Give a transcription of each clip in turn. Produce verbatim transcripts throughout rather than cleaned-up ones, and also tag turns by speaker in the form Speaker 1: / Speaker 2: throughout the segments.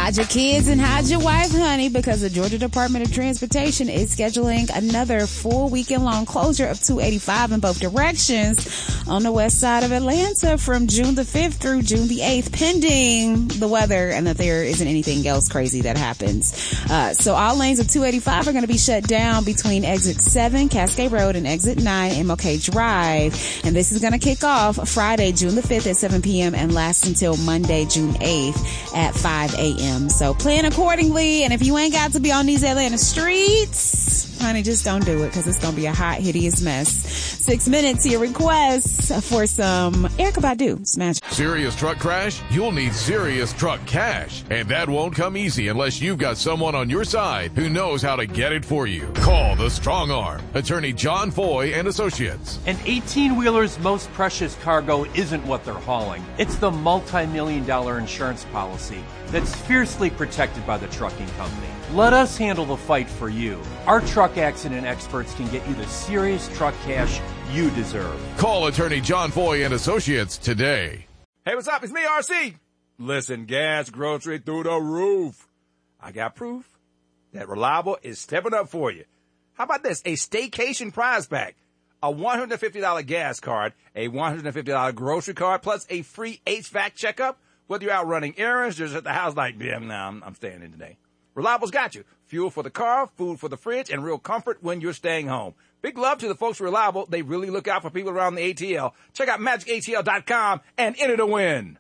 Speaker 1: Hide your kids and hide your wife, honey, because the Georgia Department of Transportation is scheduling another full weekend-long closure of two eighty-five in both directions on the west side of Atlanta from June the fifth through June the eighth, pending the weather and that there isn't anything else crazy that happens. Uh, so all lanes of two eighty-five are going to be shut down between exit seven, Cascade Road, and exit nine, M L K Drive. And this is going to kick off Friday, June the fifth at seven p.m. and last until Monday, June eighth at five a.m. So plan accordingly. And if you ain't got to be on these Atlanta streets, honey, just don't do it because it's going to be a hot, hideous mess. Six minutes to your request for some Erykah Badu. Smash.
Speaker 2: Serious truck crash? You'll need serious truck cash. And that won't come easy unless you've got someone on your side who knows how to get it for you. Call the Strong Arm. Attorney John Foy and Associates.
Speaker 3: An eighteen-wheeler's most precious cargo isn't what they're hauling. It's the multi-million dollar insurance policy that's fiercely protected by the trucking company. Let us handle the fight for you. Our truck accident experts can get you the serious truck cash you deserve.
Speaker 2: Call Attorney John Foy and Associates today.
Speaker 4: Hey, what's up? It's me, R C. Listen, gas, grocery through the roof. I got proof that Reliable is stepping up for you. How about this? A staycation prize pack. A one hundred fifty dollars gas card, a one hundred fifty dollars grocery card, plus a free H V A C checkup. Whether you're out running errands, just at the house like, damn, nah, I'm, I'm staying in today. Reliable's got you. Fuel for the car, food for the fridge, and real comfort when you're staying home. Big love to the folks at Reliable. They really look out for people around the A T L. Check out magic A T L dot com and enter to win.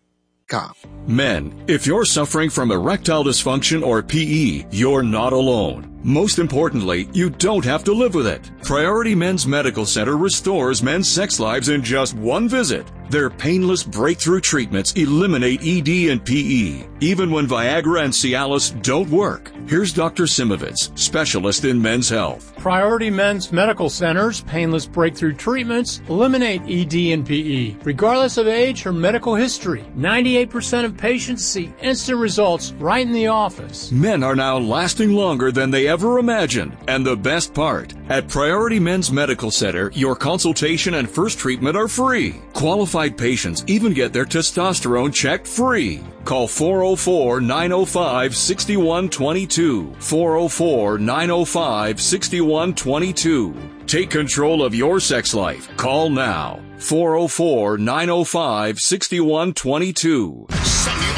Speaker 5: Men, if you're suffering from erectile dysfunction or P E, you're not alone. Most importantly, you don't have to live with it. Priority Men's Medical Center restores men's sex lives in just one visit. Their painless breakthrough treatments eliminate E D and P E, even when Viagra and Cialis don't work. Here's Doctor Simovitz, specialist in men's health.
Speaker 6: Priority Men's Medical Center's painless breakthrough treatments eliminate E D and P E, regardless of age or medical history. ninety-eight percent of patients see instant results right in the office.
Speaker 5: Men are now lasting longer than they ever imagined. And the best part, at Priority Men's Medical Center, your consultation and first treatment are free. Qualified patients even get their testosterone checked free. Call four oh four, nine oh five, six one two two. four oh four, nine oh five, six one two two. Take control of your sex life. Call now. four oh four, nine oh five, six one two two.